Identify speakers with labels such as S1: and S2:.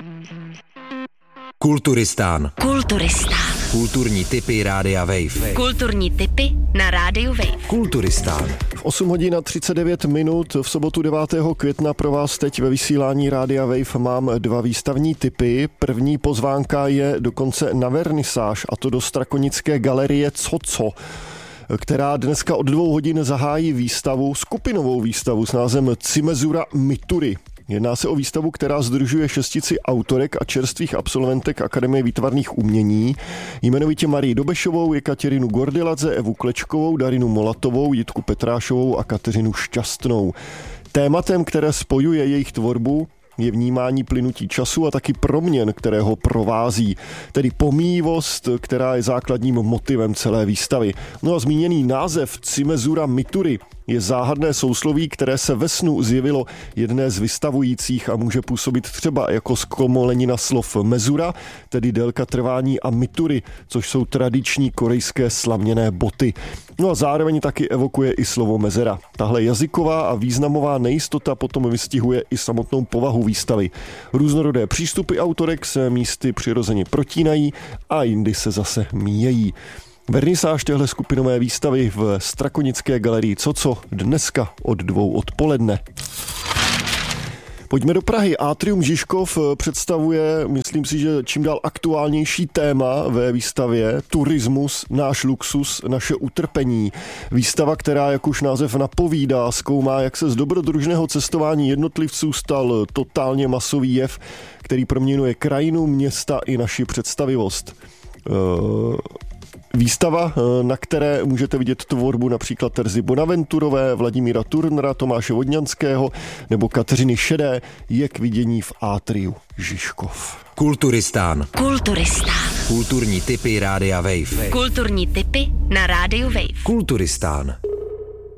S1: Kulturistán. Kulturní tipy Rádia Wave.
S2: Kulturní tipy na Rádiu Wave.
S1: Kulturistán.
S3: V 8 hodin a 39 minut v sobotu 9. května pro vás teď ve vysílání Rádia Wave mám 2 výstavní tipy. První pozvánka je dokonce na vernisáž, a to do Strakonické galerie COCO, která dneska od 2 hodin zahájí výstavu, skupinovou výstavu s názvem Cimezura Mitury. Jedná se o výstavu, která sdružuje 6 autorek a čerstvých absolventek Akademie výtvarných umění, jmenovitě Marii Dobešovou, Jekaterinu Gordiladze, Evu Klečkovou, Darinu Molatovou, Jitku Petrášovou a Kateřinu Šťastnou. Tématem, které spojuje jejich tvorbu, je vnímání plynutí času a taky proměn, které ho provází, tedy pomíjivost, která je základním motivem celé výstavy. No a zmíněný název Cimezura Mitury je záhadné sousloví, které se ve snu zjevilo jedné z vystavujících a může působit třeba jako zkomolenina slov mezura, tedy délka trvání, a mitury, což jsou tradiční korejské slaměné boty. No a zároveň taky evokuje i slovo mezera. Tahle jazyková a významová nejistota potom vystihuje i samotnou povahu výstavy. Různorodé přístupy autorek se místy přirozeně protínají a jindy se zase míjejí. Vernisáž téhle skupinové výstavy v Strakonické galerii COCO dneska od 2 odpoledne. Pojďme do Prahy. Atrium Žižkov představuje, myslím si, že čím dál aktuálnější téma ve výstavě Turismus, náš luxus, naše utrpení. Výstava, která, jak už název napovídá, zkoumá, jak se z dobrodružného cestování jednotlivců stal totálně masový jev, který proměňuje krajinu, města i naši představivost. Výstava, na které můžete vidět tvorbu například Terezy Bonaventurové, Vladimíra Turnera, Tomáše Vodňanského nebo Kateřiny Šedé, je k vidění v Atriu Žižkov.
S1: Kulturistán.
S2: Kulturní
S1: Kulturní tipy Rádia Wave.
S2: Kulturní tipy na Rádiu Wave.
S1: Kulturistán.